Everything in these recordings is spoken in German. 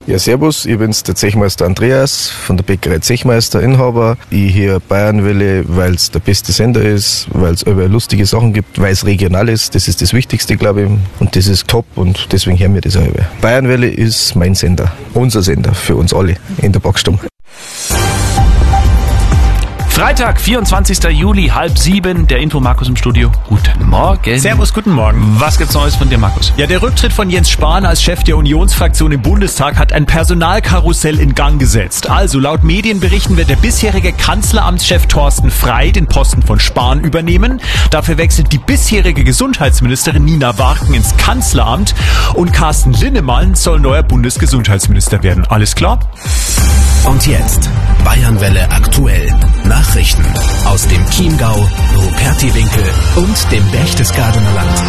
Ja, servus, ich bin's, der Zechmeister Andreas von der Bäckerei Zechmeister, Inhaber. Ich höre Bayernwelle, weil es der beste Sender ist, weil es über lustige Sachen gibt, weil es regional ist. Das ist das Wichtigste, glaube ich. Und das ist top und deswegen hören wir das auch über. Bayernwelle ist mein Sender, unser Sender für uns alle in der Backstube. Freitag, 24. Juli, 6:30, der Info Markus im Studio. Guten Morgen. Servus, guten Morgen. Was gibt's Neues von dir, Markus? Ja, der Rücktritt von Jens Spahn als Chef der Unionsfraktion im Bundestag hat ein Personalkarussell in Gang gesetzt. Also laut Medienberichten wird der bisherige Kanzleramtschef Thorsten Frey den Posten von Spahn übernehmen. Dafür wechselt die bisherige Gesundheitsministerin Nina Warken ins Kanzleramt und Carsten Linnemann soll neuer Bundesgesundheitsminister werden. Alles klar? Und jetzt Bayernwelle aktuell. Nachrichten aus dem Chiemgau, Rupertiwinkel und dem Berchtesgadener Land.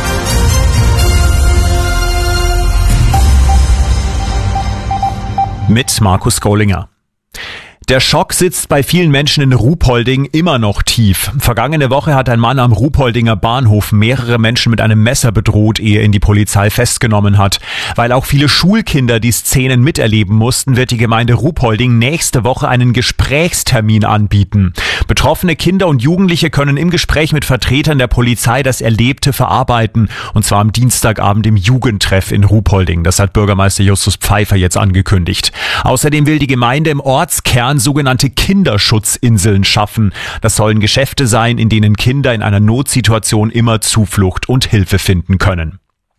Mit Markus Gollinger. Der Schock sitzt bei vielen Menschen in Ruhpolding immer noch tief. Vergangene Woche hat ein Mann am Ruhpoldinger Bahnhof mehrere Menschen mit einem Messer bedroht, ehe ihn die Polizei festgenommen hat. Weil auch viele Schulkinder die Szenen miterleben mussten, wird die Gemeinde Ruhpolding nächste Woche einen Gesprächstermin anbieten. Betroffene Kinder und Jugendliche können im Gespräch mit Vertretern der Polizei das Erlebte verarbeiten. Und zwar am Dienstagabend im Jugendtreff in Ruhpolding. Das hat Bürgermeister Justus Pfeiffer jetzt angekündigt. Außerdem will die Gemeinde im Ortskern sogenannte Kinderschutzinseln schaffen. Das sollen Geschäfte sein, in denen Kinder in einer Notsituation immer Zuflucht und Hilfe finden können.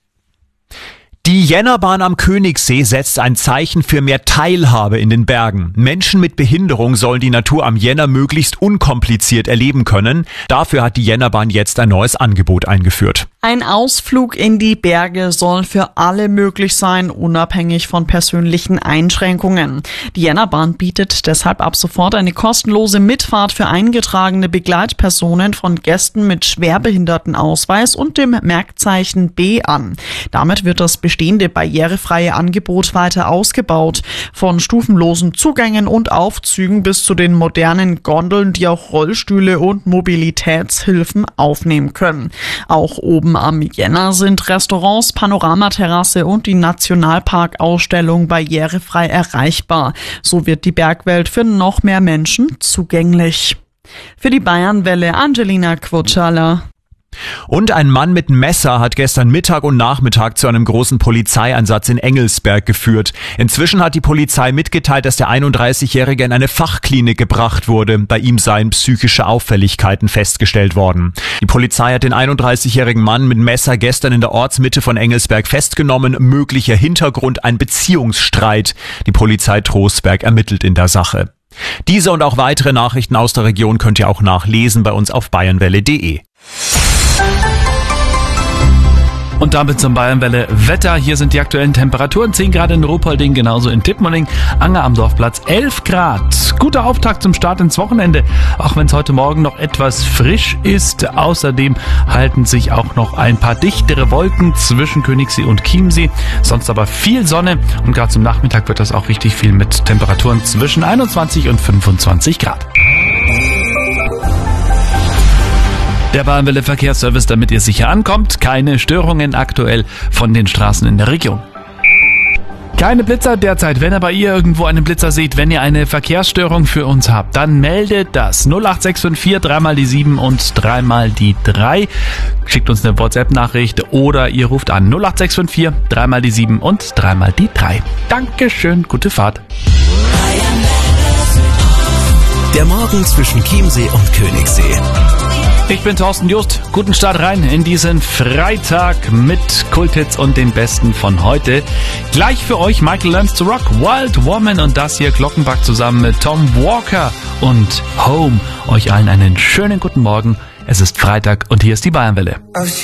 Die Jännerbahn am Königssee setzt ein Zeichen für mehr Teilhabe in den Bergen. Menschen mit Behinderung sollen die Natur am Jänner möglichst unkompliziert erleben können. Dafür hat die Jännerbahn jetzt ein neues Angebot eingeführt. Ein Ausflug in die Berge soll für alle möglich sein, unabhängig von persönlichen Einschränkungen. Die Jännerbahn bietet deshalb ab sofort eine kostenlose Mitfahrt für eingetragene Begleitpersonen von Gästen mit Schwerbehindertenausweis und dem Merkzeichen B an. Damit wird das bestehende barrierefreie Angebot weiter ausgebaut. Von stufenlosen Zugängen und Aufzügen bis zu den modernen Gondeln, die auch Rollstühle und Mobilitätshilfen aufnehmen können. Auch oben am Jänner sind Restaurants, Panoramaterrasse und die Nationalparkausstellung barrierefrei erreichbar. So wird die Bergwelt für noch mehr Menschen zugänglich. Für die Bayernwelle Angelina Quotschala. Und ein Mann mit Messer hat gestern Mittag und Nachmittag zu einem großen Polizeieinsatz in Engelsberg geführt. Inzwischen hat die Polizei mitgeteilt, dass der 31-Jährige in eine Fachklinik gebracht wurde. Bei ihm seien psychische Auffälligkeiten festgestellt worden. Die Polizei hat den 31-jährigen Mann mit Messer gestern in der Ortsmitte von Engelsberg festgenommen. Möglicher Hintergrund ein Beziehungsstreit. Die Polizei Trostberg ermittelt in der Sache. Diese und auch weitere Nachrichten aus der Region könnt ihr auch nachlesen bei uns auf bayernwelle.de. Und damit zum Bayernwelle Wetter. Hier sind die aktuellen Temperaturen. 10 Grad in Ruhpolding, genauso in Tittmolding, Anger am Dorfplatz 11 Grad. Guter Auftakt zum Start ins Wochenende, auch wenn es heute Morgen noch etwas frisch ist. Außerdem halten sich auch noch ein paar dichtere Wolken zwischen Königssee und Chiemsee. Sonst aber viel Sonne und gerade zum Nachmittag wird das auch richtig viel mit Temperaturen zwischen 21 und 25 Grad. Der Bayernwelle Verkehrsservice, damit ihr sicher ankommt. Keine Störungen aktuell von den Straßen in der Region. Keine Blitzer derzeit. Wenn aber ihr irgendwo einen Blitzer seht, wenn ihr eine Verkehrsstörung für uns habt, dann meldet das 08654 3 die 7 und 3 die 3. Schickt uns eine WhatsApp-Nachricht oder ihr ruft an 08654 3 die 7 und 3 die 3. Dankeschön, gute Fahrt. Der Morgen zwischen Chiemsee und Königssee. Ich bin Thorsten Just. Guten Start rein in diesen Freitag mit Kulthits und den Besten von heute. Gleich für euch Michael Learns to Rock, Wild Woman und das hier Glockenbach zusammen mit Tom Walker und Home. Euch allen einen schönen guten Morgen. Es ist Freitag und hier ist die Bayernwelle.